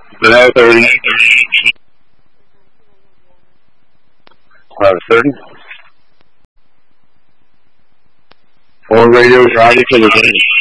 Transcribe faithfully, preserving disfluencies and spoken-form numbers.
Below thirty. Cloud thirty. Four radios ready for the game.